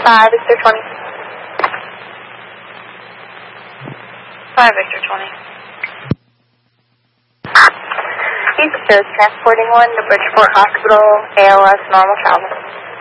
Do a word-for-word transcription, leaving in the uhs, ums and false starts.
five, Victor twenty. five, Victor twenty. East Coast transporting one to Bridgeport Hospital, A L S normal travel.